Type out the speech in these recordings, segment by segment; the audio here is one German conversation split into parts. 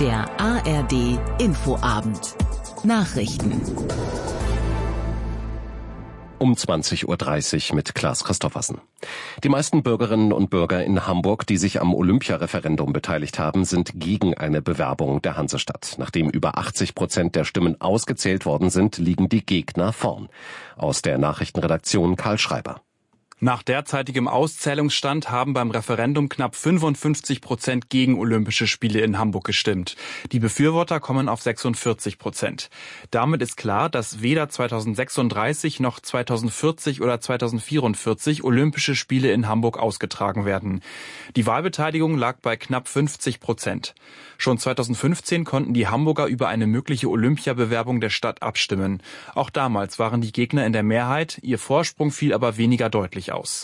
Der ARD Infoabend. Nachrichten. Um 20:30 Uhr mit Klaas Christoffersen. Die meisten Bürgerinnen und Bürger in Hamburg, die sich am Olympiareferendum beteiligt haben, sind gegen eine Bewerbung der Hansestadt. Nachdem über 80% der Stimmen ausgezählt worden sind, liegen die Gegner vorn. Aus der Nachrichtenredaktion Karl Schreiber. Nach derzeitigem Auszählungsstand haben beim Referendum knapp 55% gegen Olympische Spiele in Hamburg gestimmt. Die Befürworter kommen auf 46%. Damit ist klar, dass weder 2036 noch 2040 oder 2044 Olympische Spiele in Hamburg ausgetragen werden. Die Wahlbeteiligung lag bei knapp 50%. Schon 2015 konnten die Hamburger über eine mögliche Olympiabewerbung der Stadt abstimmen. Auch damals waren die Gegner in der Mehrheit, ihr Vorsprung fiel aber weniger deutlich aus.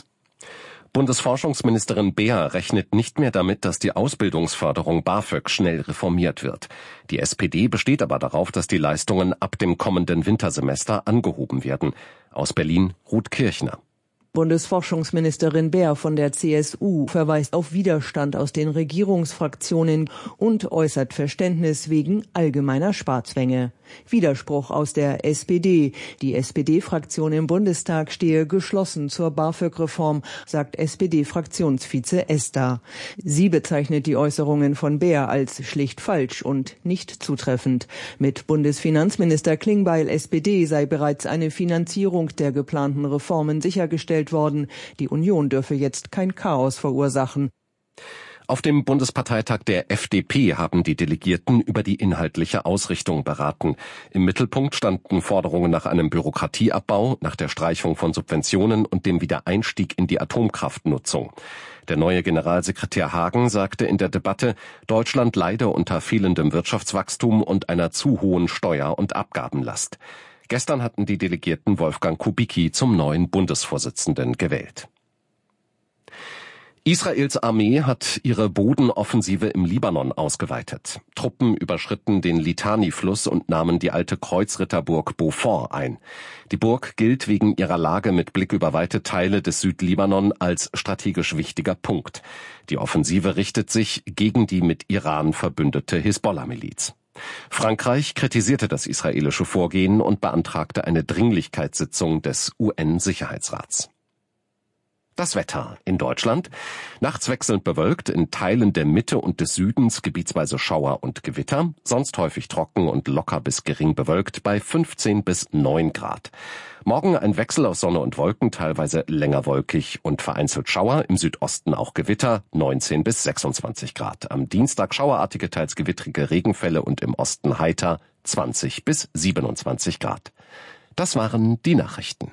Bundesforschungsministerin Beer rechnet nicht mehr damit, dass die Ausbildungsförderung BAföG schnell reformiert wird. Die SPD besteht aber darauf, dass die Leistungen ab dem kommenden Wintersemester angehoben werden. Aus Berlin Ruth Kirchner. Bundesforschungsministerin Beer von der CSU verweist auf Widerstand aus den Regierungsfraktionen und äußert Verständnis wegen allgemeiner Sparzwänge. Widerspruch aus der SPD. Die SPD-Fraktion im Bundestag stehe geschlossen zur BAföG-Reform, sagt SPD-Fraktionsvize Ester. Sie bezeichnet die Äußerungen von Beer als schlicht falsch und nicht zutreffend. Mit Bundesfinanzminister Klingbeil SPD sei bereits eine Finanzierung der geplanten Reformen sichergestellt worden. Die Union dürfe jetzt kein Chaos verursachen. Auf dem Bundesparteitag der FDP haben die Delegierten über die inhaltliche Ausrichtung beraten. Im Mittelpunkt standen Forderungen nach einem Bürokratieabbau, nach der Streichung von Subventionen und dem Wiedereinstieg in die Atomkraftnutzung. Der neue Generalsekretär Hagen sagte in der Debatte, Deutschland leide unter fehlendem Wirtschaftswachstum und einer zu hohen Steuer- und Abgabenlast. Gestern hatten die Delegierten Wolfgang Kubicki zum neuen Bundesvorsitzenden gewählt. Israels Armee hat ihre Bodenoffensive im Libanon ausgeweitet. Truppen überschritten den Litani-Fluss und nahmen die alte Kreuzritterburg Beaufort ein. Die Burg gilt wegen ihrer Lage mit Blick über weite Teile des Südlibanon als strategisch wichtiger Punkt. Die Offensive richtet sich gegen die mit Iran verbündete Hisbollah-Miliz. Frankreich kritisierte das israelische Vorgehen und beantragte eine Dringlichkeitssitzung des UN-Sicherheitsrats. Das Wetter in Deutschland. Nachts wechselnd bewölkt, in Teilen der Mitte und des Südens gebietsweise Schauer und Gewitter, sonst häufig trocken und locker bis gering bewölkt bei 15 bis 9 Grad. Morgen ein Wechsel aus Sonne und Wolken, teilweise länger wolkig und vereinzelt Schauer, im Südosten auch Gewitter, 19 bis 26 Grad. Am Dienstag schauerartige, teils gewittrige Regenfälle und im Osten heiter, 20 bis 27 Grad. Das waren die Nachrichten.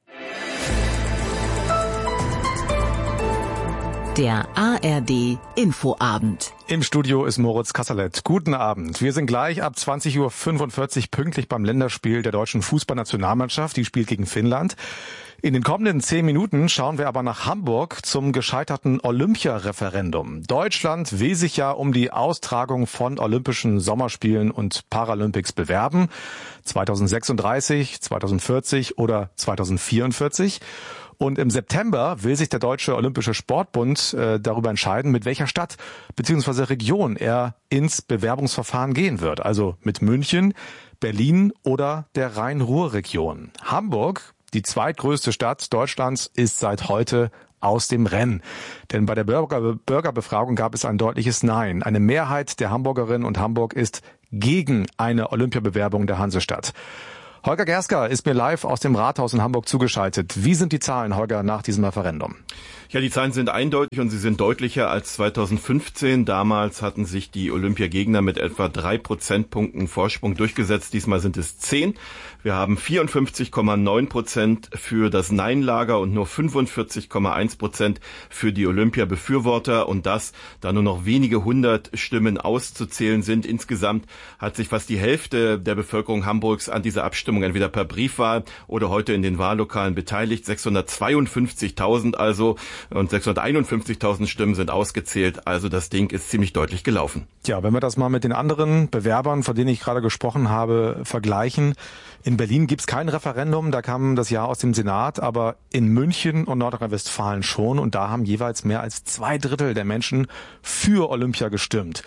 Der ARD Infoabend. Im Studio ist Moritz Kasserlet. Guten Abend. Wir sind gleich ab 20:45 Uhr pünktlich beim Länderspiel der deutschen Fußballnationalmannschaft. Die spielt gegen Finnland. In den kommenden 10 Minuten schauen wir aber nach Hamburg zum gescheiterten Olympiareferendum. Deutschland will sich ja um die Austragung von Olympischen Sommerspielen und Paralympics bewerben. 2036, 2040 oder 2044. Und im September will sich der Deutsche Olympische Sportbund darüber entscheiden, mit welcher Stadt bzw. Region er ins Bewerbungsverfahren gehen wird. Also mit München, Berlin oder der Rhein-Ruhr-Region. Hamburg, die zweitgrößte Stadt Deutschlands, ist seit heute aus dem Rennen. Denn bei der Bürgerbefragung gab es ein deutliches Nein. Eine Mehrheit der Hamburgerinnen und Hamburg ist gegen eine Olympiabewerbung der Hansestadt. Holger Gersker ist mir live aus dem Rathaus in Hamburg zugeschaltet. Wie sind die Zahlen, Holger, nach diesem Referendum? Ja, die Zahlen sind eindeutig und sie sind deutlicher als 2015. Damals hatten sich die Olympiagegner mit etwa 3 Prozentpunkten Vorsprung durchgesetzt. Diesmal sind es 10. Wir haben 54,9% für das Nein-Lager und nur 45,1% für die Olympia-Befürworter. Und das, da nur noch wenige 100 Stimmen auszuzählen sind. Insgesamt hat sich fast die Hälfte der Bevölkerung Hamburgs an dieser Abstimmung entweder per Briefwahl oder heute in den Wahllokalen beteiligt. 652.000 also. Und 651.000 Stimmen sind ausgezählt. Also das Ding ist ziemlich deutlich gelaufen. Ja, wenn wir das mal mit den anderen Bewerbern, von denen ich gerade gesprochen habe, vergleichen. In Berlin gibt's kein Referendum, da kam das Ja aus dem Senat, aber in München und Nordrhein-Westfalen schon. Und da haben jeweils mehr als 2/3 der Menschen für Olympia gestimmt.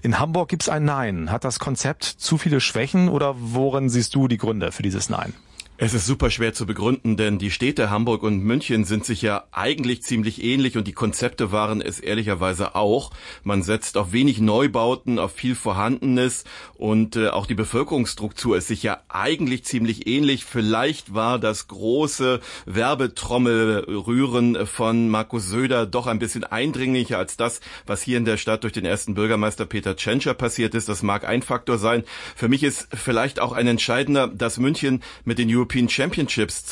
In Hamburg gibt's ein Nein. Hat das Konzept zu viele Schwächen oder worin siehst du die Gründe für dieses Nein? Es ist super schwer zu begründen, denn die Städte Hamburg und München sind sich ja eigentlich ziemlich ähnlich und die Konzepte waren es ehrlicherweise auch. Man setzt auf wenig Neubauten, auf viel Vorhandenes und auch die Bevölkerungsstruktur ist sich ja eigentlich ziemlich ähnlich. Vielleicht war das große Werbetrommelrühren von Markus Söder doch ein bisschen eindringlicher als das, was hier in der Stadt durch den ersten Bürgermeister Peter Tschentscher passiert ist. Das mag ein Faktor sein. Für mich ist vielleicht auch ein entscheidender, dass München mit den European Championships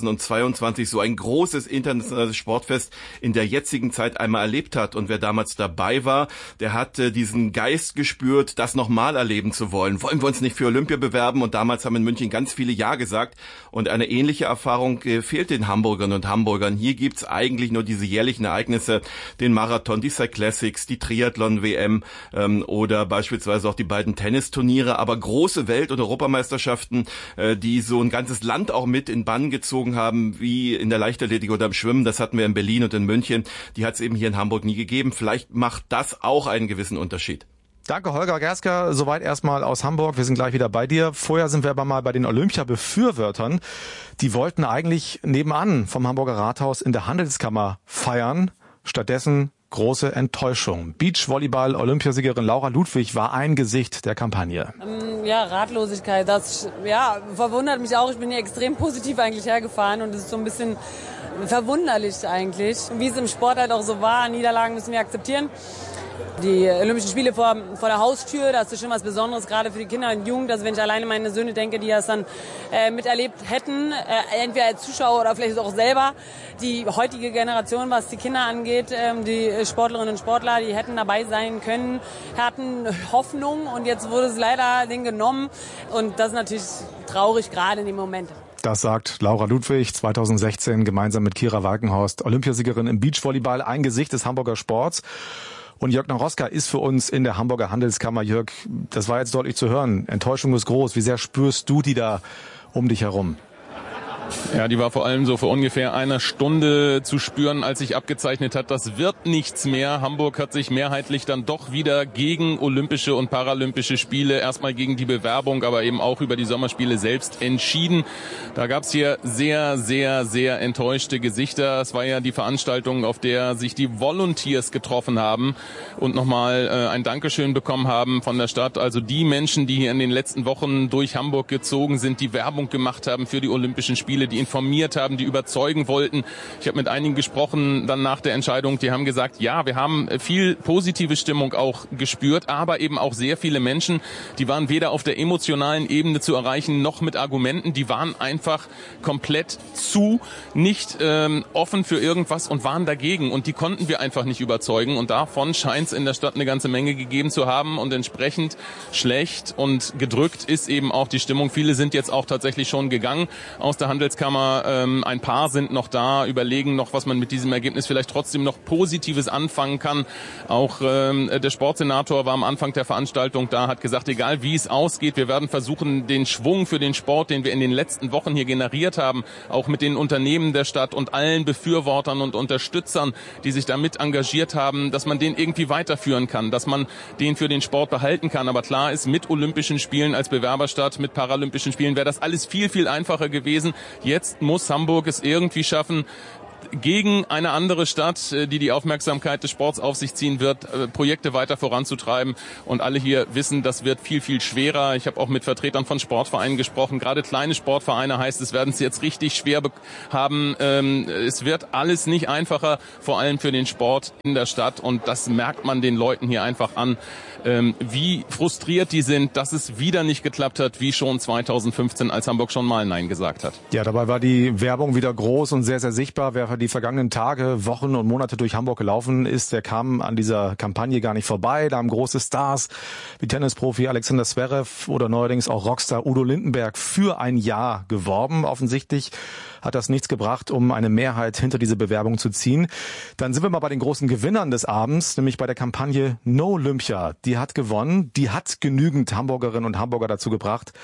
2022 so ein großes internationales Sportfest in der jetzigen Zeit einmal erlebt hat. Und wer damals dabei war, der hat diesen Geist gespürt, das nochmal erleben zu wollen. Wollen wir uns nicht für Olympia bewerben? Und damals haben in München ganz viele Ja gesagt. Und eine ähnliche Erfahrung fehlt den Hamburgern und Hamburgern. Hier gibt's eigentlich nur diese jährlichen Ereignisse, den Marathon, die Cyclassics, die Triathlon-WM oder beispielsweise auch die beiden Tennisturniere. Aber große Welt- und Europameisterschaften, die so ein ganzes Land auch mit in Bann gezogen haben, wie in der Leichtathletik oder im Schwimmen, das hatten wir in Berlin und in München, die hat es eben hier in Hamburg nie gegeben. Vielleicht macht das auch einen gewissen Unterschied. Danke, Holger Gersker. Soweit erstmal aus Hamburg. Wir sind gleich wieder bei dir. Vorher sind wir aber mal bei den Olympia-Befürwortern. Die wollten eigentlich nebenan vom Hamburger Rathaus in der Handelskammer feiern. Stattdessen große Enttäuschung. Beachvolleyball-Olympiasiegerin Laura Ludwig war ein Gesicht der Kampagne. Ja, Ratlosigkeit, das verwundert mich auch. Ich bin hier extrem positiv eigentlich hergefahren und es ist so ein bisschen verwunderlich eigentlich. Wie es im Sport halt auch so war, Niederlagen müssen wir akzeptieren. Die Olympischen Spiele vor der Haustür, das ist schon was Besonderes, gerade für die Kinder und Jugend. Also wenn ich alleine meine Söhne denke, die das dann miterlebt hätten, entweder als Zuschauer oder vielleicht auch selber. Die heutige Generation, was die Kinder angeht, die Sportlerinnen und Sportler, die hätten dabei sein können, hatten Hoffnung und jetzt wurde es leider denen genommen. Und das ist natürlich traurig, gerade in dem Moment. Das sagt Laura Ludwig, 2016 gemeinsam mit Kira Walkenhorst, Olympiasiegerin im Beachvolleyball, ein Gesicht des Hamburger Sports. Und Jörg Naroska ist für uns in der Hamburger Handelskammer. Jörg, das war jetzt deutlich zu hören. Enttäuschung ist groß. Wie sehr spürst du die da um dich herum? Ja, die war vor allem so vor ungefähr einer Stunde zu spüren, als sich abgezeichnet hat, das wird nichts mehr. Hamburg hat sich mehrheitlich dann doch wieder gegen Olympische und Paralympische Spiele, erstmal gegen die Bewerbung, aber eben auch über die Sommerspiele selbst entschieden. Da gab's hier sehr, sehr, sehr enttäuschte Gesichter. Es war ja die Veranstaltung, auf der sich die Volunteers getroffen haben und nochmal ein Dankeschön bekommen haben von der Stadt. Also die Menschen, die hier in den letzten Wochen durch Hamburg gezogen sind, die Werbung gemacht haben für die Olympischen Spiele, die informiert haben, die überzeugen wollten. Ich habe mit einigen gesprochen dann nach der Entscheidung, die haben gesagt, ja, wir haben viel positive Stimmung auch gespürt, aber eben auch sehr viele Menschen, die waren weder auf der emotionalen Ebene zu erreichen, noch mit Argumenten, die waren einfach komplett nicht offen für irgendwas und waren dagegen und die konnten wir einfach nicht überzeugen und davon scheint es in der Stadt eine ganze Menge gegeben zu haben und entsprechend schlecht und gedrückt ist eben auch die Stimmung. Viele sind jetzt auch tatsächlich schon gegangen aus der Handelskammer. Ein paar sind noch da, überlegen noch, was man mit diesem Ergebnis vielleicht trotzdem noch Positives anfangen kann. Auch der Sportsenator war am Anfang der Veranstaltung da, hat gesagt, egal wie es ausgeht, wir werden versuchen, den Schwung für den Sport, den wir in den letzten Wochen hier generiert haben, auch mit den Unternehmen der Stadt und allen Befürwortern und Unterstützern, die sich damit engagiert haben, dass man den irgendwie weiterführen kann, dass man den für den Sport behalten kann. Aber klar ist, mit Olympischen Spielen als Bewerberstadt, mit Paralympischen Spielen wäre das alles viel, viel einfacher gewesen. Jetzt muss Hamburg es irgendwie schaffen, gegen eine andere Stadt, die die Aufmerksamkeit des Sports auf sich ziehen wird, Projekte weiter voranzutreiben. Und alle hier wissen, das wird viel, viel schwerer. Ich habe auch mit Vertretern von Sportvereinen gesprochen. Gerade kleine Sportvereine heißt, es werden es jetzt richtig schwer haben. Es wird alles nicht einfacher, vor allem für den Sport in der Stadt. Und das merkt man den Leuten hier einfach an, wie frustriert die sind, dass es wieder nicht geklappt hat, wie schon 2015, als Hamburg schon mal Nein gesagt hat. Ja, dabei war die Werbung wieder groß und sehr, sehr sichtbar. Wer die vergangenen Tage, Wochen und Monate durch Hamburg gelaufen ist, der kam an dieser Kampagne gar nicht vorbei. Da haben große Stars wie Tennisprofi Alexander Zverev oder neuerdings auch Rockstar Udo Lindenberg für ein Ja geworben. Offensichtlich hat das nichts gebracht, um eine Mehrheit hinter diese Bewerbung zu ziehen. Dann sind wir mal bei den großen Gewinnern des Abends, nämlich bei der Kampagne No Olympia. Die hat gewonnen, die hat genügend Hamburgerinnen und Hamburger dazu gebracht,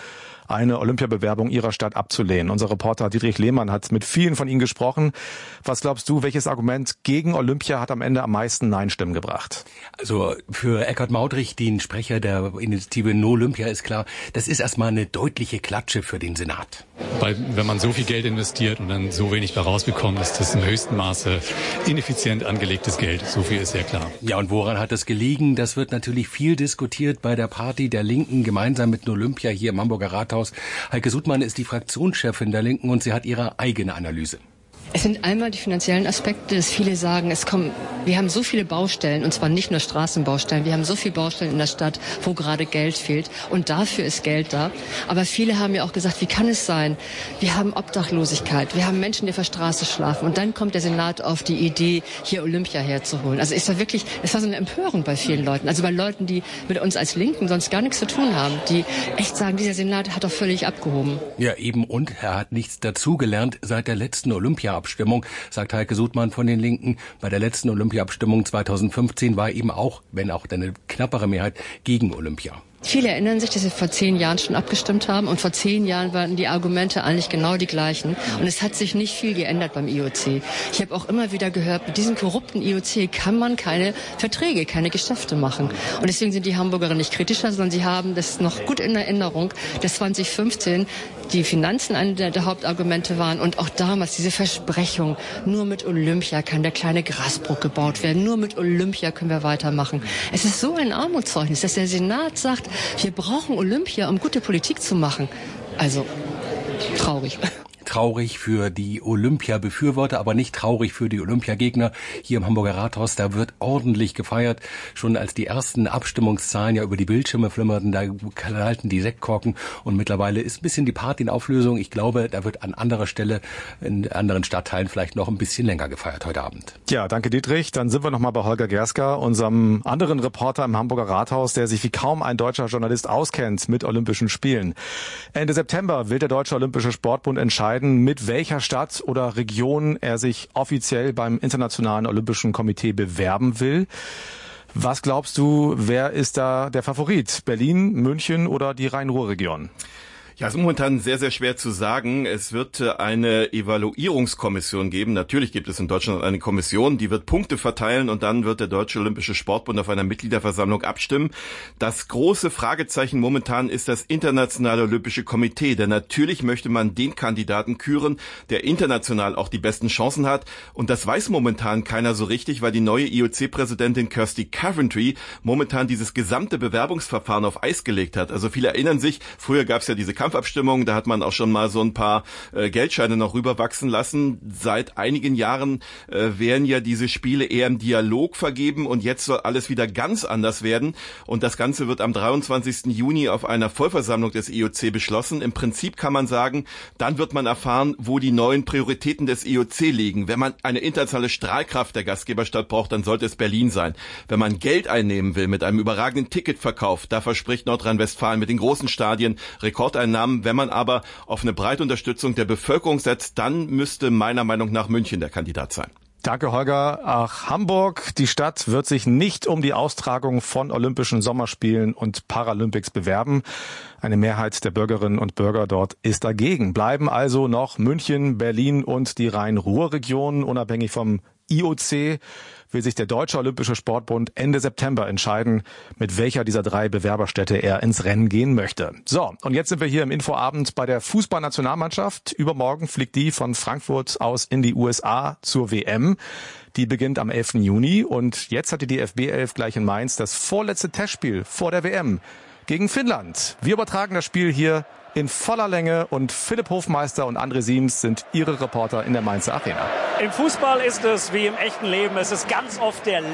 eine Olympiabewerbung ihrer Stadt abzulehnen. Unser Reporter Dietrich Lehmann hat mit vielen von ihnen gesprochen. Was glaubst du, welches Argument gegen Olympia hat am Ende am meisten Nein-Stimmen gebracht? Also für Eckhard Maudrich, den Sprecher der Initiative No Olympia, ist klar, das ist erstmal eine deutliche Klatsche für den Senat. Weil wenn man so viel Geld investiert und dann so wenig da rausbekommt, ist das im höchsten Maße ineffizient angelegtes Geld. So viel ist sehr klar. Ja, und woran hat das gelegen? Das wird natürlich viel diskutiert bei der Party der Linken gemeinsam mit Olympia hier im Hamburger Rathaus. Heike Sudmann ist die Fraktionschefin der Linken und sie hat ihre eigene Analyse. Es sind einmal die finanziellen Aspekte, dass viele sagen, wir haben so viele Baustellen, und zwar nicht nur Straßenbaustellen, wir haben so viele Baustellen in der Stadt, wo gerade Geld fehlt, und dafür ist Geld da. Aber viele haben ja auch gesagt, wie kann es sein? Wir haben Obdachlosigkeit, wir haben Menschen, die auf der Straße schlafen, und dann kommt der Senat auf die Idee, hier Olympia herzuholen. Also es war so eine Empörung bei vielen Leuten, also bei Leuten, die mit uns als Linken sonst gar nichts zu tun haben, die echt sagen, dieser Senat hat doch völlig abgehoben. Ja, eben, und er hat nichts dazugelernt seit der letzten Olympiaabstimmung, sagt Heike Sudmann von den Linken. Bei der letzten Olympiaabstimmung 2015 war eben auch, wenn auch eine knappere Mehrheit, gegen Olympia. Viele erinnern sich, dass wir vor 10 Jahren schon abgestimmt haben, und vor 10 Jahren waren die Argumente eigentlich genau die gleichen, und es hat sich nicht viel geändert beim IOC. Ich habe auch immer wieder gehört, mit diesem korrupten IOC kann man keine Verträge, keine Geschäfte machen, und deswegen sind die Hamburgerinnen nicht kritischer, sondern sie haben das noch gut in Erinnerung, dass 2015 die Finanzen eine der Hauptargumente waren, und auch damals diese Versprechung, nur mit Olympia kann der kleine Grasbruch gebaut werden, nur mit Olympia können wir weitermachen. Es ist so ein Armutszeugnis, dass der Senat sagt, wir brauchen Olympia, um gute Politik zu machen. Also, traurig. Traurig für die Olympia-Befürworter, aber nicht traurig für die Olympiagegner. Hier im Hamburger Rathaus, da wird ordentlich gefeiert. Schon als die ersten Abstimmungszahlen ja über die Bildschirme flimmerten, da knallten die Sektkorken, und mittlerweile ist ein bisschen die Party in Auflösung. Ich glaube, da wird an anderer Stelle, in anderen Stadtteilen vielleicht noch ein bisschen länger gefeiert heute Abend. Ja, danke Dietrich. Dann sind wir nochmal bei Holger Gersker, unserem anderen Reporter im Hamburger Rathaus, der sich wie kaum ein deutscher Journalist auskennt mit Olympischen Spielen. Ende September will der Deutsche Olympische Sportbund entscheiden, mit welcher Stadt oder Region er sich offiziell beim Internationalen Olympischen Komitee bewerben will. Was glaubst du, wer ist da der Favorit? Berlin, München oder die Rhein-Ruhr-Region? Ja, es ist momentan sehr, sehr schwer zu sagen. Es wird eine Evaluierungskommission geben. Natürlich gibt es in Deutschland eine Kommission, die wird Punkte verteilen, und dann wird der Deutsche Olympische Sportbund auf einer Mitgliederversammlung abstimmen. Das große Fragezeichen momentan ist das Internationale Olympische Komitee, denn natürlich möchte man den Kandidaten küren, der international auch die besten Chancen hat. Und das weiß momentan keiner so richtig, weil die neue IOC-Präsidentin Kirsty Coventry momentan dieses gesamte Bewerbungsverfahren auf Eis gelegt hat. Also viele erinnern sich, früher gab es ja diese Kampfabstimmung, da hat man auch schon mal so ein paar Geldscheine noch rüberwachsen lassen. Seit einigen Jahren werden ja diese Spiele eher im Dialog vergeben, und jetzt soll alles wieder ganz anders werden. Und das Ganze wird am 23. Juni auf einer Vollversammlung des IOC beschlossen. Im Prinzip kann man sagen, dann wird man erfahren, wo die neuen Prioritäten des IOC liegen. Wenn man eine internationale Strahlkraft der Gastgeberstadt braucht, dann sollte es Berlin sein. Wenn man Geld einnehmen will mit einem überragenden Ticketverkauf, da verspricht Nordrhein-Westfalen mit den großen Stadien Rekordeinnahmen. Wenn man aber auf eine breite Unterstützung der Bevölkerung setzt, dann müsste meiner Meinung nach München der Kandidat sein. Danke, Holger. Ach, Hamburg, die Stadt wird sich nicht um die Austragung von Olympischen Sommerspielen und Paralympics bewerben. Eine Mehrheit der Bürgerinnen und Bürger dort ist dagegen. Bleiben also noch München, Berlin und die Rhein-Ruhr-Region. Unabhängig vom IOC will sich der Deutsche Olympische Sportbund Ende September entscheiden, mit welcher dieser 3 Bewerberstädte er ins Rennen gehen möchte. So, und jetzt sind wir hier im Infoabend bei der Fußballnationalmannschaft. Übermorgen fliegt die von Frankfurt aus in die USA zur WM. Die beginnt am 11. Juni, und jetzt hat die DFB 11 gleich in Mainz das vorletzte Testspiel vor der WM gegen Finnland. Wir übertragen das Spiel hier in voller Länge, und Philipp Hofmeister und André Siems sind ihre Reporter in der Mainzer Arena. Im Fußball ist es wie im echten Leben. Es ist ganz oft der